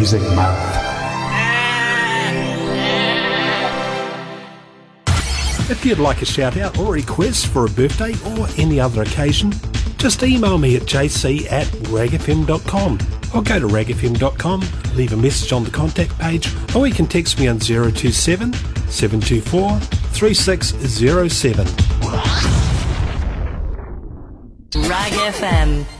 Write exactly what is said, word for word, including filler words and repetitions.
Music Month. If you'd like a shout out or request for a birthday or any other occasion, just email me at j c at rag f m dot com or go to rag f m dot com, leave a message on the contact page, or you can text me on zero two seven, seven two four, three six zero seven. Rag F M.